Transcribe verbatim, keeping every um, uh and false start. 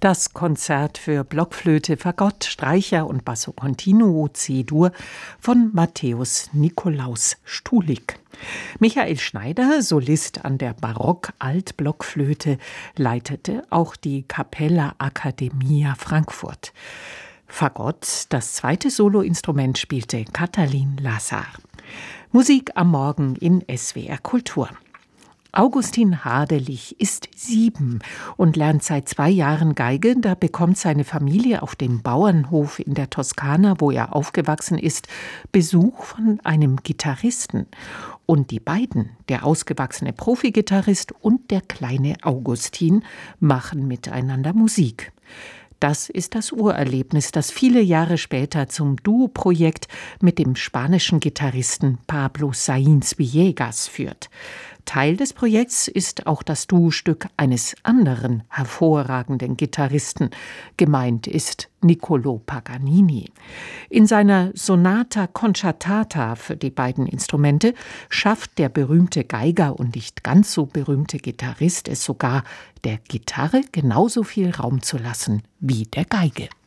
Das Konzert für Blockflöte, Fagott, Streicher und Basso Continuo C-Dur von Matthäus Nikolaus Stulik. Michael Schneider, Solist an der Barock-Altblockflöte, leitete auch die Capella Academia Frankfurt. Fagott, das zweite Soloinstrument, spielte Katalin Lazar. Musik am Morgen in S W R Kultur. Augustin Hadelich ist sieben und lernt seit zwei Jahren Geige. Da bekommt seine Familie auf dem Bauernhof in der Toskana, wo er aufgewachsen ist, Besuch von einem Gitarristen. Und die beiden, der ausgewachsene Profigitarrist und der kleine Augustin, machen miteinander Musik. Das ist das Urerlebnis, das viele Jahre später zum Duo-Projekt mit dem spanischen Gitarristen Pablo Sainz Villegas führt. Teil des Projekts ist auch das Duo-Stück eines anderen hervorragenden Gitarristen. Gemeint ist Niccolò Paganini. In seiner Sonata Concertata für die beiden Instrumente schafft der berühmte Geiger und nicht ganz so berühmte Gitarrist es sogar, der Gitarre genauso viel Raum zu lassen wie der Geige.